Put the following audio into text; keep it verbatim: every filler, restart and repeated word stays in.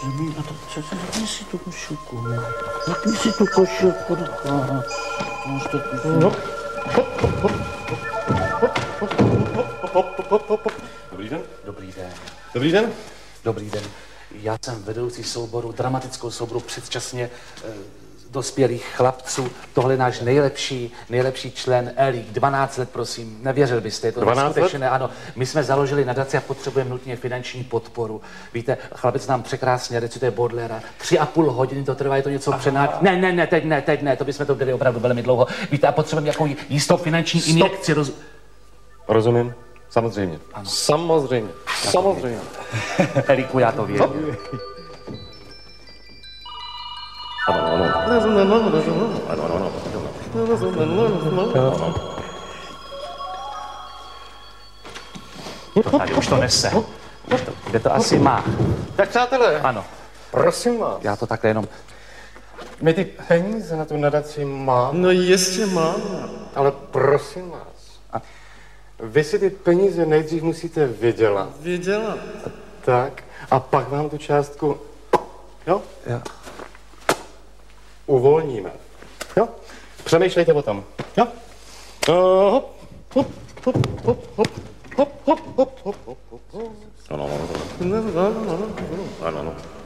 Rozumím, a to co se zapni si tu košilku. Zapni si tu košilku, no. Máš to... No. Dobrý den. Dobrý den. Dobrý den. Dobrý den. Já jsem vedoucí souboru, dramatickou souboru předčasně eh, dospělých chlapců. Tohle je náš nejlepší, nejlepší člen Elík. dvanáct let, prosím. Nevěřil byste, je to neskutečné. Ano, my jsme založili nadaci a potřebujeme nutně finanční podporu. Víte, chlapec nám překrásně recituje Baudelaire. Tři a půl hodiny to trvá, je to něco přenáč. Ne, ne, ne, teď ne, teď ne, to bychom to byli opravdu velmi dlouho. Víte, a potřebujeme nějakou jistou finanční Stop. injekci. Roz... Rozumím. Samozřejmě. Ano. Samozřejmě. Já Samozřejmě. Elíku, já to věděl. Ano, ano. Ano, ano, ano. To tady už to nese. Kde to asi má? Tak přátelé, Ano, prosím vás. já to takhle jenom... My ty peníze na tu nadaci máme, No jistě mám. ale prosím vás. Vy si ty peníze nejdřív musíte vydělat. Věděla. Tak. A pak vám tu částku, jo, Jo. uvolníme. Jo? Přemýšlejte o tom. Jo? Hop, hop, hop, hop, hop, hop, hop, hop, hop, hop, hop. Ano, ano, ano. Ano, ano.